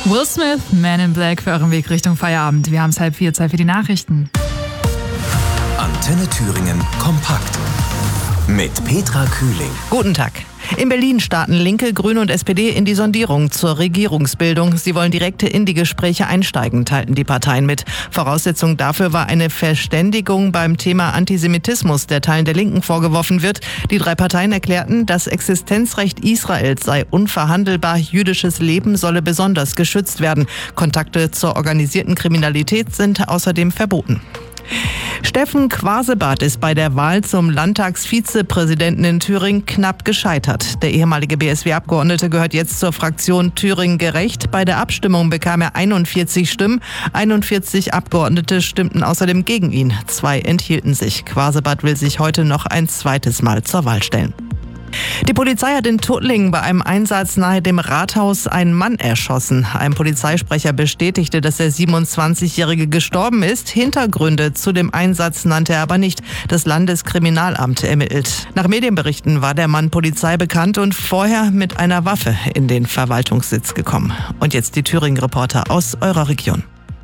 Will Smith, Man in Black für euren Weg Richtung Feierabend. Wir haben es 3:30, Zeit für die Nachrichten. Antenne Thüringen kompakt mit Petra Kühling. Guten Tag. In Berlin starten Linke, Grüne und SPD in die Sondierung zur Regierungsbildung. Sie wollen direkt in die Gespräche einsteigen, teilten die Parteien mit. Voraussetzung dafür war eine Verständigung beim Thema Antisemitismus, der Teilen der Linken vorgeworfen wird. Die drei Parteien erklärten, das Existenzrecht Israels sei unverhandelbar, jüdisches Leben solle besonders geschützt werden. Kontakte zur organisierten Kriminalität sind außerdem verboten. Steffen Quasebart ist bei der Wahl zum Landtagsvizepräsidenten in Thüringen knapp gescheitert. Der ehemalige BSW-Abgeordnete gehört jetzt zur Fraktion Thüringen gerecht. Bei der Abstimmung bekam er 41 Stimmen. 41 Abgeordnete stimmten außerdem gegen ihn. 2 enthielten sich. Quasebart will sich heute noch ein zweites Mal zur Wahl stellen. Die Polizei hat in Tuttlingen bei einem Einsatz nahe dem Rathaus einen Mann erschossen. Ein Polizeisprecher bestätigte, dass der 27-Jährige gestorben ist. Hintergründe zu dem Einsatz nannte er aber nicht. Das Landeskriminalamt ermittelt. Nach Medienberichten war der Mann Polizei bekannt und vorher mit einer Waffe in den Verwaltungssitz gekommen. Und jetzt die Thüringen-Reporter aus eurer Region.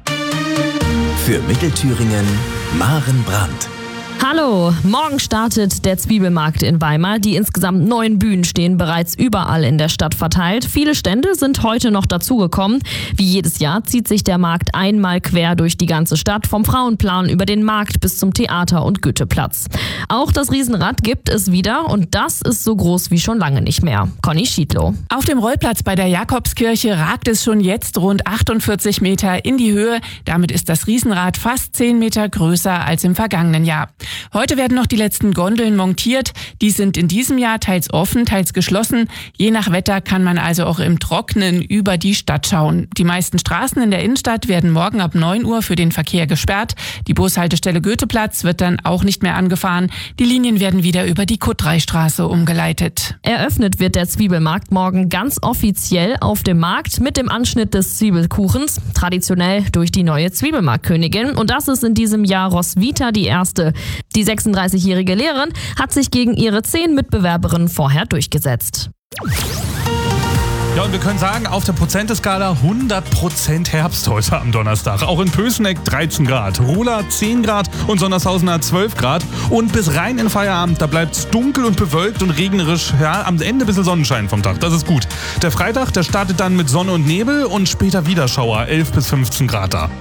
Für Mittelthüringen Maren Brandt. Hallo, morgen startet der Zwiebelmarkt in Weimar. Die insgesamt 9 Bühnen stehen bereits überall in der Stadt verteilt. Viele Stände sind heute noch dazugekommen. Wie jedes Jahr zieht sich der Markt einmal quer durch die ganze Stadt, vom Frauenplan über den Markt bis zum Theater und Goetheplatz. Auch das Riesenrad gibt es wieder und das ist so groß wie schon lange nicht mehr. Conny Schiedlow. Auf dem Rollplatz bei der Jakobskirche ragt es schon jetzt rund 48 Meter in die Höhe. Damit ist das Riesenrad fast 10 Meter größer als im vergangenen Jahr. Heute werden noch die letzten Gondeln montiert. Die sind in diesem Jahr teils offen, teils geschlossen. Je nach Wetter kann man also auch im Trockenen über die Stadt schauen. Die meisten Straßen in der Innenstadt werden morgen ab 9 Uhr für den Verkehr gesperrt. Die Bushaltestelle Goetheplatz wird dann auch nicht mehr angefahren. Die Linien werden wieder über die Kuttreistraße umgeleitet. Eröffnet wird der Zwiebelmarkt morgen ganz offiziell auf dem Markt mit dem Anschnitt des Zwiebelkuchens. Traditionell durch die neue Zwiebelmarktkönigin. Und das ist in diesem Jahr Roswitha die erste. Die 36-jährige Lehrerin hat sich gegen ihre 10 Mitbewerberinnen vorher durchgesetzt. Ja, und wir können sagen, auf der Prozenteskala 100% Herbst heute am Donnerstag. Auch in Pößneck 13 Grad, Rola 10 Grad und Sondershausen hat 12 Grad. Und bis rein in Feierabend, da bleibt es dunkel und bewölkt und regnerisch. Ja, am Ende ein bisschen Sonnenschein vom Tag, das ist gut. Der Freitag, der startet dann mit Sonne und Nebel und später wieder Schauer, 11 bis 15 Grad da.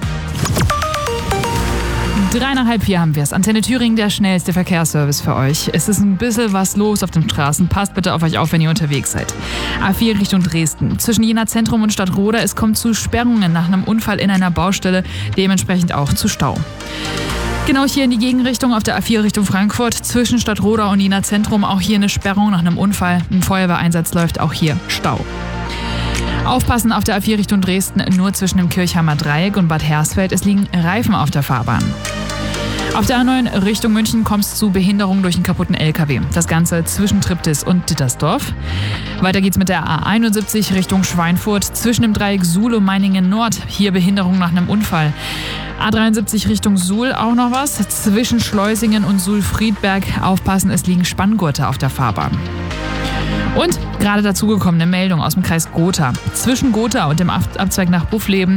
3:30 haben wir es. Antenne Thüringen, der schnellste Verkehrsservice für euch. Es ist ein bisschen was los auf den Straßen. Passt bitte auf euch auf, wenn ihr unterwegs seid. A4 Richtung Dresden. Zwischen Jena Zentrum und Stadtroda, es kommt zu Sperrungen nach einem Unfall in einer Baustelle. Dementsprechend auch zu Stau. Genau hier in die Gegenrichtung auf der A4 Richtung Frankfurt. Zwischen Stadtroda und Jena Zentrum auch hier eine Sperrung nach einem Unfall. Ein Feuerwehreinsatz läuft, auch hier Stau. Aufpassen auf der A4 Richtung Dresden, nur zwischen dem Kirchheimer Dreieck und Bad Hersfeld. Es liegen Reifen auf der Fahrbahn. Auf der A9 Richtung München kommt es zu Behinderung durch einen kaputten LKW. Das Ganze zwischen Triptis und Dittersdorf. Weiter geht's mit der A71 Richtung Schweinfurt. Zwischen dem Dreieck Suhl und Meiningen Nord. Hier Behinderung nach einem Unfall. A73 Richtung Suhl auch noch was. Zwischen Schleusingen und Suhl-Friedberg. Aufpassen, es liegen Spanngurte auf der Fahrbahn. Und gerade dazugekommene Meldung aus dem Kreis Gotha. Zwischen Gotha und dem Abzweig nach Buffleben